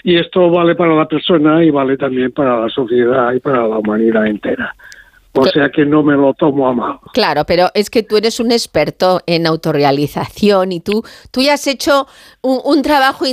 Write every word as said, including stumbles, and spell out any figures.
Y esto vale para la persona y vale también para la sociedad y para la humanidad entera. O sea que no me lo tomo a mal. Claro, pero es que tú eres un experto en autorrealización y tú, tú ya has hecho un, un trabajo